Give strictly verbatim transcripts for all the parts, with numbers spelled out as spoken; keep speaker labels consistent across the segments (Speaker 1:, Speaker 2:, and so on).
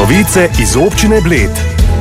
Speaker 1: Novice iz občine Bled.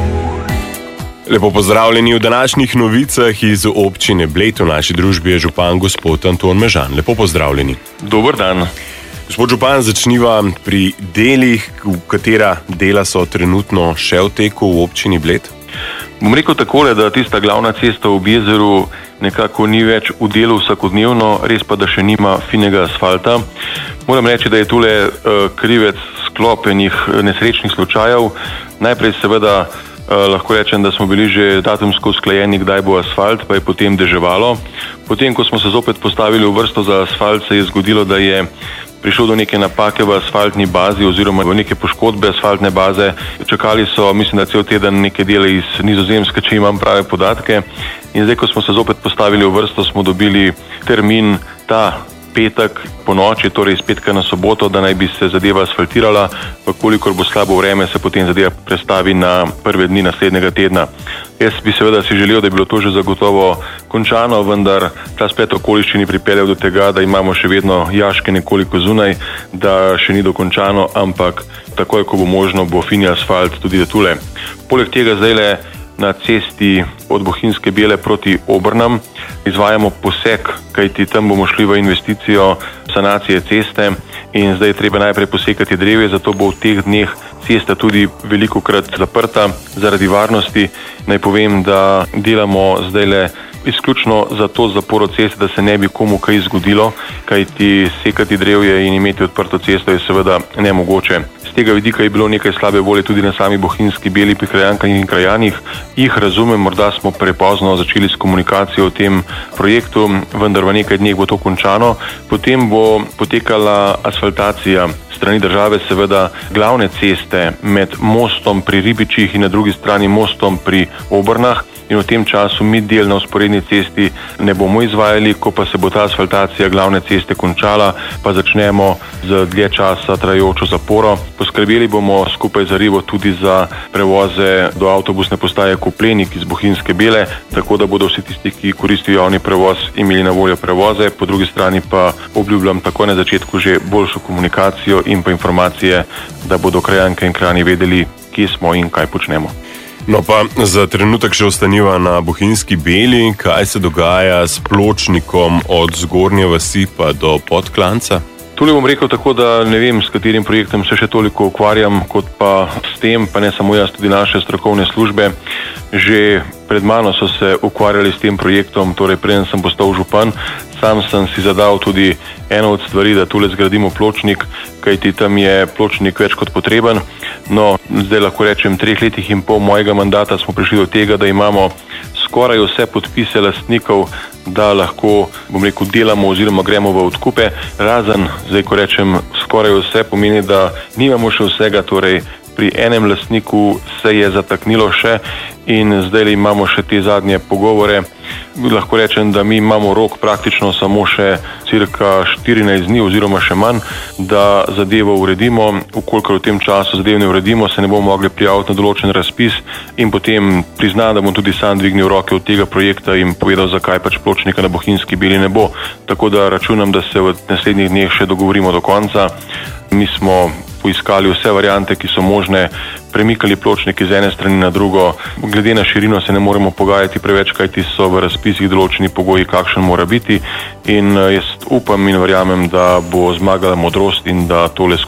Speaker 2: Lepo pozdravljeni v današnjih novicah iz občine Bled. V naši družbi je župan gospod Anton Mežan. Lepo pozdravljeni.
Speaker 3: Dober dan.
Speaker 2: Gospod župan, začniva pri delih, v katera dela so trenutno še v teku v občini Bled.
Speaker 3: Bom rekel takole, da tista glavna cesta v Jezeru nekako ni več v delu vsakodnevno, res pa, da še nima finega asfalta. Moram reči, da je tule uh, krivec sklopenih nesrečnih slučajev. Najprej seveda uh, lahko rečem, da smo bili že datumsko usklajeni, kdaj bo asfalt, pa je potem deževalo. Potem, ko smo se zopet postavili v vrsto za asfalt, se je zgodilo, da je prišlo do neke napake v asfaltni bazi oziroma v neke poškodbe asfaltne baze. Čakali so, mislim, da cel teden neke dele iz Nizozemske, če imam prave podatke. In zdaj, ko smo se zopet postavili v vrsto, smo dobili termin ta petek po noči, torej iz petka na soboto, da naj bi se zadeva asfaltirala. Kolikor bo slabo vreme, se potem zadeva prestavi na prve dni naslednjega tedna. Jaz bi seveda si želel, da bi bilo to že zagotovo končano, vendar ta splet okoliščini pripeljal do tega, da imamo še vedno jaške nekoliko zunaj, da še ni dokončano, ampak takoj, ko bo možno, bo fini asfalt tudi tule. Poleg tega zdajle na cesti od Bohinjske Bijele proti Obrnam izvajamo poseg, kajti tam bomo šli v investicijo sanacije ceste in zdaj je treba najprej posekati drevje, zato bo v teh dneh cesta tudi velikokrat zaprta zaradi varnosti. Naj povem, da delamo zdajle izključno za to zaporo ceste, da se ne bi komu kaj zgodilo, kajti sekati drevje in imeti odprto cesto je seveda nemogoče. Z tega vidika je bilo nekaj slabe volje tudi na sami Bohinjski Bijeli pri krajankah in krajanih. Jih razumem, morda smo prepozno začeli s komunikacijo o tem projektu, vendar v nekaj dneh bo to končano. Potem bo potekala asfaltacija strani države, seveda glavne ceste med mostom pri Ribičih in na drugi strani mostom pri Obrnah. In v tem času mi del na vzporedni cesti ne bomo izvajali, ko pa se bo ta asfaltacija glavne ceste končala, pa začnemo z dlje časa trajajočo zaporo. Poskrbeli bomo skupaj z Rivo tudi za prevoze do avtobusne postaje Koplenik iz Bohinjske Bijele, tako da bodo vsi tisti, ki koristijo javni prevoz, imeli na voljo prevoze. Po drugi strani pa obljubljam takoj na začetku že boljšo komunikacijo in pa informacije, da bodo krajanke in krajani vedeli, kje smo in kaj počnemo.
Speaker 2: No pa za trenutek še ostaniva na Bohinjski Bijeli. Kaj se dogaja s pločnikom od Zgornje vasi pa do Podklanca?
Speaker 3: Tule bom rekel tako, da ne vem, s katerim projektom se še toliko ukvarjam, kot pa s tem, pa ne samo jaz, tudi naše strokovne službe. Že pred mano so se ukvarjali s tem projektom, torej preden sem postal župan. Sam sem si zadal tudi eno od stvari, da tule zgradimo pločnik, kajti tam je pločnik več kot potreben. No, zdaj lahko rečem, treh letih in pol mojega mandata smo prišli do tega, da imamo skoraj vse podpise lastnikov, da lahko, bom rekel, delamo oziroma gremo v odkupe. Razen, zdaj ko rečem skoraj vse, pomeni, da nimamo še vsega, torej pri enem lastniku se je zataknilo še in zdaj imamo še te zadnje pogovore. Lahko rečem, da mi imamo rok praktično samo še cirka štirinajst dni oziroma še manj, da zadevo uredimo. Ukolikor v tem času zadev ne uredimo, se ne bomo mogli prijaviti na določen razpis in potem priznam, da bom tudi sam dvignil roke od tega projekta in povedal, zakaj pač pločnika na Bohinjski Bijeli ne bo. Tako da računam, da se v naslednjih dneh še dogovorimo do konca. Mi smo poiskali vse variante, ki so možne, premikali pločniki z ene strani na drugo. Glede na širino se ne moremo pogajati preveč, kajti so v razpisih določeni pogoji, kakšen mora biti. In jaz upam in verjamem, da bo zmagala modrost in da tole